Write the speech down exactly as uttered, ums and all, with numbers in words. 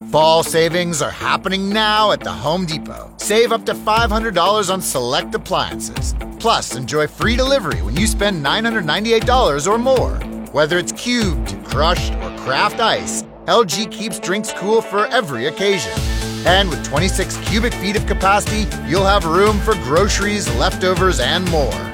Fall savings are happening now at the Home Depot. Save up to five hundred dollars on select appliances. Plus, enjoy free delivery when you spend nine hundred ninety-eight dollars or more. Whether it's cubed, crushed, or craft ice, L G keeps drinks cool for every occasion. And with twenty-six cubic feet of capacity, you'll have room for groceries, leftovers, and more.